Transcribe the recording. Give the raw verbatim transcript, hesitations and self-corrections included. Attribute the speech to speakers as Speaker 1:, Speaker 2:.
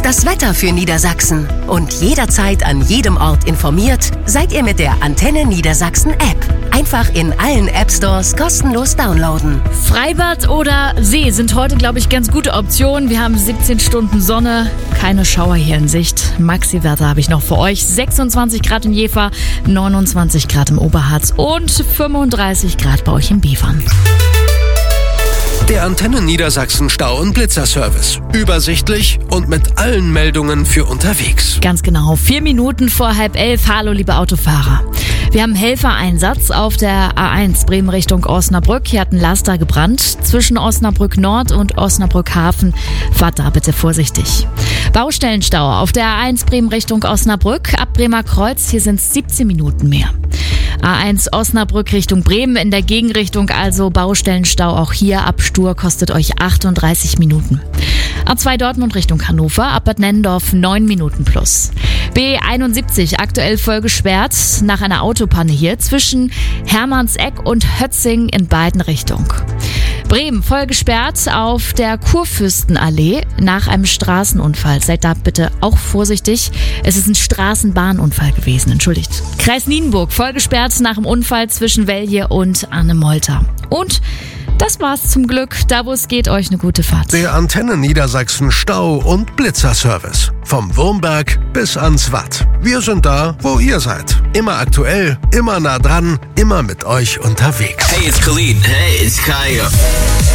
Speaker 1: Das Wetter für Niedersachsen. Und jederzeit an jedem Ort informiert seid ihr mit der Antenne Niedersachsen App. Einfach in allen App Stores kostenlos downloaden.
Speaker 2: Freibad oder See sind heute, glaube ich, ganz gute Optionen. Wir haben siebzehn Stunden Sonne, keine Schauer hier in Sicht. Maxi-Werte habe ich noch für euch. sechsundzwanzig Grad in Jever, neunundzwanzig Grad im Oberharz und fünfunddreißig Grad bei euch in Bevern.
Speaker 3: Der Antenne Niedersachsen Stau- und Blitzerservice. Übersichtlich und mit allen Meldungen für unterwegs.
Speaker 2: Ganz genau, vier Minuten vor halb elf. Hallo, liebe Autofahrer. Wir haben Helfereinsatz auf der A eins Bremen Richtung Osnabrück. Hier hat ein Laster gebrannt zwischen Osnabrück Nord und Osnabrück Hafen. Fahrt da bitte vorsichtig. Baustellenstau auf der A eins Bremen Richtung Osnabrück. Ab Bremer Kreuz, hier sind es siebzehn Minuten mehr. A eins Osnabrück Richtung Bremen in der Gegenrichtung, also Baustellenstau auch hier ab Stur, kostet euch achtunddreißig Minuten. A zwei Dortmund Richtung Hannover, ab Bad Nennendorf neun Minuten plus. B einundsiebzig aktuell voll gesperrt nach einer Autopanne hier zwischen Hermannseck und Hötzing in beiden Richtungen. Bremen voll gesperrt auf der Kurfürstenallee nach einem Straßenunfall. Seid da bitte auch vorsichtig. Es ist ein Straßenbahnunfall gewesen, entschuldigt. Kreis Nienburg voll gesperrt nach dem Unfall zwischen Velje und Annemolter. Und das war's zum Glück. Da wo es geht, euch eine gute Fahrt.
Speaker 3: Der Antenne Niedersachsen Stau- und Blitzerservice. Vom Wurmberg bis ans Watt. Wir sind da, wo ihr seid. Immer aktuell, immer nah dran, immer mit euch unterwegs.
Speaker 4: Hey, it's Khalid. Hey, it's Kaya.